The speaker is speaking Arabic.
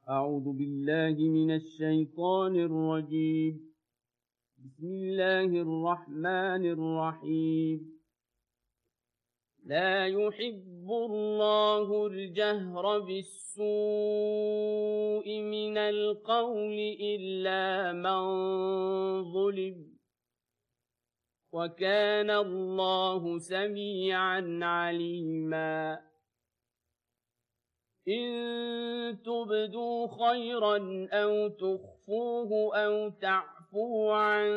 أعوذ بالله من الشيطان الرجيم. بسم الله الرحمن الرحيم. لا يحب الله الجهر بالسوء من القول إلا من ظلم، وكان الله سميعا عليما. إن تبدوا خيرا أو تخفوه أو تعفوا عن